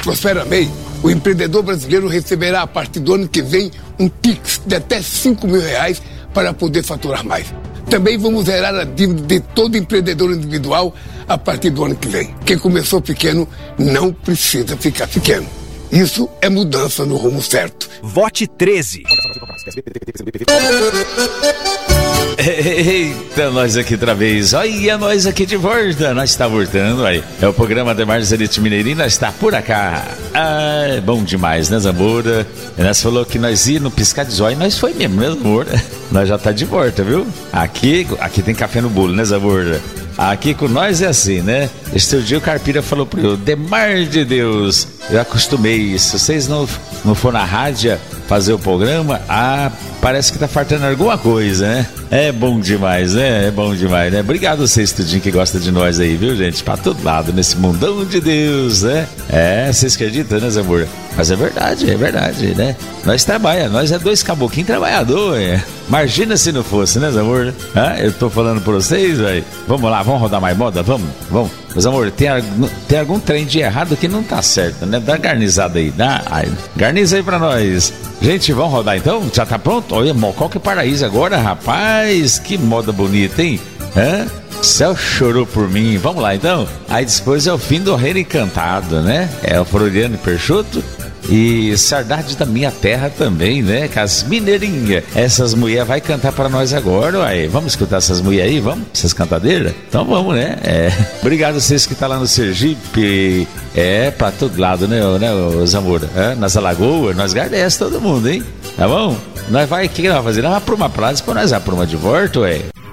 Prospera MEI, o empreendedor brasileiro receberá a partir do ano que vem um Pix de até R$5.000 para poder faturar mais. Também vamos zerar a dívida de todo empreendedor individual a partir do ano que vem. Quem começou pequeno não precisa ficar pequeno. Isso é mudança no rumo certo. Vote 13. Eita, nós aqui outra vez. Olha, nós aqui de volta. Nós está voltando aí. É o programa Ademar Zerito Mineirinho. Nós está por cá. Ah, é bom demais, né, Zamora? Nós falou que nós ia no piscar de zóio. Nós foi mesmo, né, Zamora? Nós já tá de volta, viu? Aqui tem café no bolo, né, Zamora? Aqui com nós é assim, né? Este dia o Carpira falou pro eu, Demar de Deus, eu acostumei. Se vocês não for na rádio fazer o programa, parece que tá faltando alguma coisa, né? É bom demais, né? É bom demais, né? Obrigado a vocês, tudinho que gosta de nós aí, viu, gente? Pra todo lado, nesse mundão de Deus, né? Vocês acreditam, né, Zamor? Mas é verdade, né? Nós trabalhamos, nós é dois caboclinhos trabalhadores. Imagina se não fosse, né, Zamor? Eu tô falando pra vocês, velho. Vamos lá, vamos rodar mais moda? Vamos. Mas, amor, tem algum trem de errado que não tá certo, né? Dá uma garnizada aí, garniza aí pra nós. Gente, vamos rodar então? Já tá pronto? Olha, Mococa e Paraíso agora, rapaz, que moda bonita, hein? Céu chorou por mim, vamos lá então? Aí depois é o fim do Reino Encantado, né? É o Floriano Peixoto e Saudade da Minha Terra também, né? Com as mineirinhas. Essas mulheres vai cantar para nós agora, uai. Vamos escutar essas mulheres aí, vamos? Essas cantadeiras? Então vamos, né? Obrigado a vocês que estão lá no Sergipe, pra todo lado, né, Zamora? Nas Alagoas, nós agradecemos todo mundo, hein? Tá bom? O que nós vamos fazer? Nós vamos para uma praça, depois nós vamos para uma de volta, ué.